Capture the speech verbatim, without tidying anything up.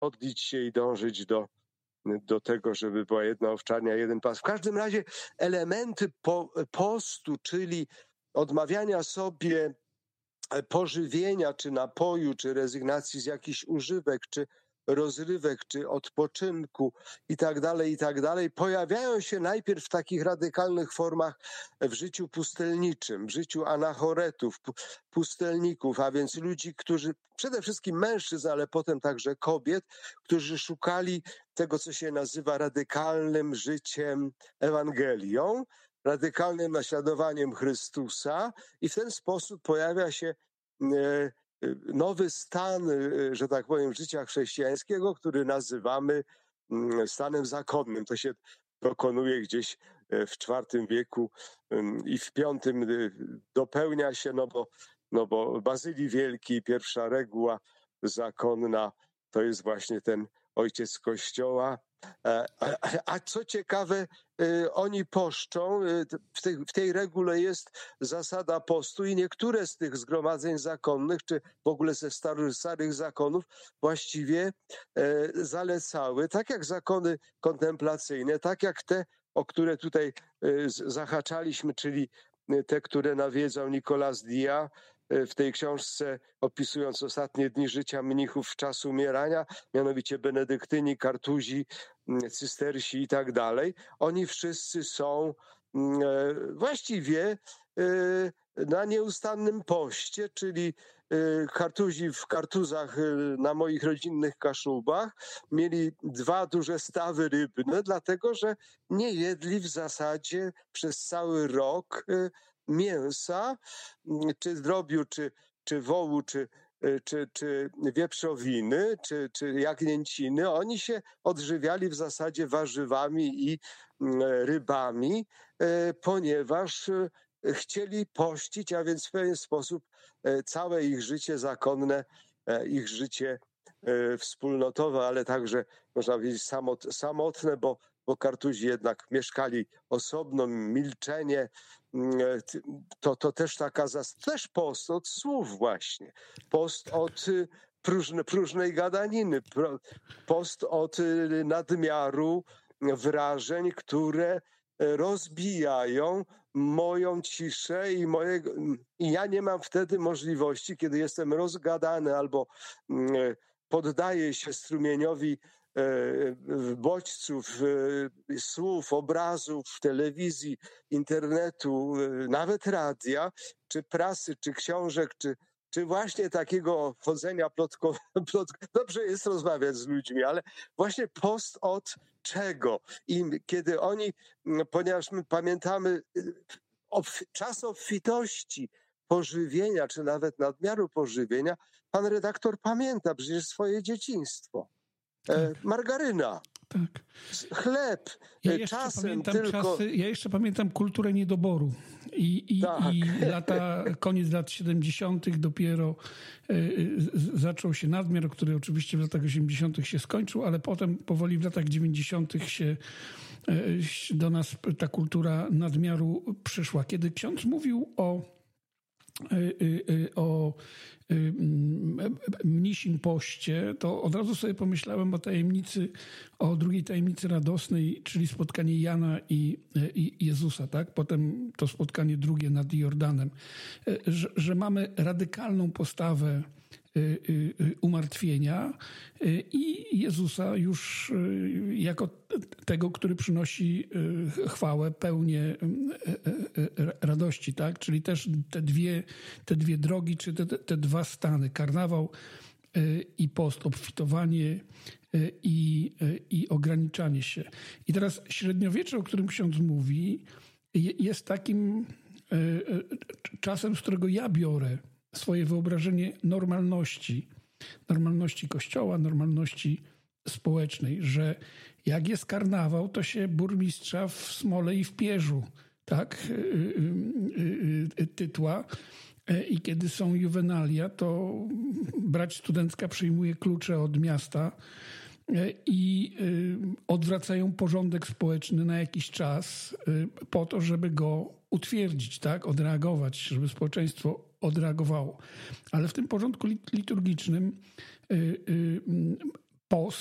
modlić się i dążyć do, do tego, żeby była jedna owczarnia, jeden pas. W każdym razie elementy po, postu, czyli odmawiania sobie pożywienia, czy napoju, czy rezygnacji z jakichś używek, czy rozrywek, czy odpoczynku i tak dalej, i tak dalej, pojawiają się najpierw w takich radykalnych formach w życiu pustelniczym, w życiu anachoretów, pustelników, a więc ludzi, którzy, przede wszystkim mężczyzn, ale potem także kobiet, którzy szukali tego, co się nazywa radykalnym życiem Ewangelią, radykalnym naśladowaniem Chrystusa, i w ten sposób pojawia się nowy stan, że tak powiem, życia chrześcijańskiego, który nazywamy stanem zakonnym. To się dokonuje gdzieś w czwartym wieku i w piątym dopełnia się, no bo, no bo Bazylii Wielki, pierwsza reguła zakonna, to jest właśnie ten ojciec Kościoła. A, a co ciekawe, oni poszczą, w tej, w tej regule jest zasada postu i niektóre z tych zgromadzeń zakonnych, czy w ogóle ze starych, starych zakonów właściwie zalecały, tak jak zakony kontemplacyjne, tak jak te, o które tutaj zahaczaliśmy, czyli te, które nawiedzał Nicolas Dia w tej książce, opisując ostatnie dni życia mnichów w czas umierania, mianowicie benedyktyni, kartuzi, cystersi i tak dalej. Oni wszyscy są właściwie na nieustannym poście, czyli kartuzi w kartuzach na moich rodzinnych Kaszubach mieli dwa duże stawy rybne, dlatego że nie jedli w zasadzie przez cały rok mięsa, czy drobiu, czy, czy wołu, czy, czy, czy wieprzowiny, czy, czy jagnięciny. Oni się odżywiali w zasadzie warzywami i rybami, ponieważ chcieli pościć, a więc w pewien sposób całe ich życie zakonne, ich życie wspólnotowe, ale także można powiedzieć samotne, bo bo kartuzi jednak mieszkali osobno, milczenie, to, to też taka, też post od słów właśnie, post od próżne, próżnej gadaniny, post od nadmiaru wrażeń, które rozbijają moją ciszę i mojego, i ja nie mam wtedy możliwości, kiedy jestem rozgadany albo poddaję się strumieniowi bodźców, słów, obrazów, telewizji, internetu, nawet radia, czy prasy, czy książek, czy, czy właśnie takiego chodzenia plotkowego. Plotk- Dobrze jest rozmawiać z ludźmi, ale właśnie post od czego? I kiedy oni, ponieważ my pamiętamy czas obfitości, pożywienia, czy nawet nadmiaru pożywienia, pan redaktor pamięta przecież swoje dzieciństwo. Tak. Margaryna, tak. Chleb, ja jeszcze czasem pamiętam tylko... Czasy, ja jeszcze pamiętam kulturę niedoboru i, i, tak. i lata, koniec lat siedemdziesiątych dopiero y, zaczął się nadmiar, który oczywiście w latach osiemdziesiątych się skończył, ale potem powoli w latach dziewięćdziesiątych się y, do nas ta kultura nadmiaru przyszła. Kiedy ksiądz mówił o o mnisim poście, to od razu sobie pomyślałem o tajemnicy, o drugiej tajemnicy radosnej, czyli spotkanie Jana i, i Jezusa, tak? Potem to spotkanie drugie nad Jordanem, że, że mamy radykalną postawę umartwienia i Jezusa już jako tego, który przynosi chwałę, pełnię radości, tak? Czyli też te dwie, te dwie drogi, czy te, te dwa stany, karnawał i post, obfitowanie i, i ograniczanie się. I teraz średniowiecze, o którym ksiądz mówi, jest takim czasem, z którego ja biorę swoje wyobrażenie normalności, normalności Kościoła, normalności społecznej, że jak jest karnawał, to się burmistrza w Smole i w Pierzu, tak, tytła. I kiedy są juwenalia, to brać studencka przyjmuje klucze od miasta i odwracają porządek społeczny na jakiś czas po to, żeby go utwierdzić, tak, odreagować, żeby społeczeństwo odreagowało. Ale w tym porządku liturgicznym post